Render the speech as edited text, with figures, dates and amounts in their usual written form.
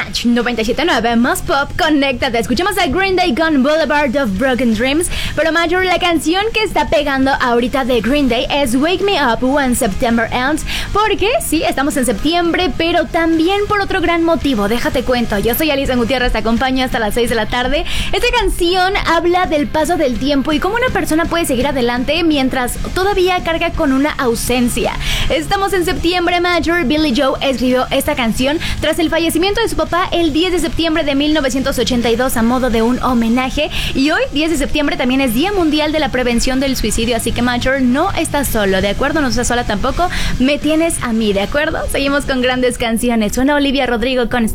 Match 97.9 más pop, conéctate. Escuchamos a Green Day con Boulevard of Broken Dreams. Pero Major, la canción que está pegando ahorita de Green Day es Wake Me Up When September Ends. Porque sí, estamos en septiembre, pero también por otro gran motivo. Déjate cuento, yo soy Alison Gutiérrez, te acompaño hasta las 6 de la tarde. Esta canción habla del paso del tiempo y cómo una persona puede seguir adelante mientras todavía carga con una ausencia. Estamos en septiembre, Major. Billy Joe escribió esta canción tras el fallecimiento de su papá el 10 de septiembre de 1982 a modo de un homenaje. Y hoy, 10 de septiembre, también es Día Mundial de la Prevención del Suicidio. Así que, Major, no estás solo, ¿de acuerdo? No estás sola tampoco. Me tienes a mí, ¿de acuerdo? Seguimos con grandes canciones. Suena Olivia Rodrigo con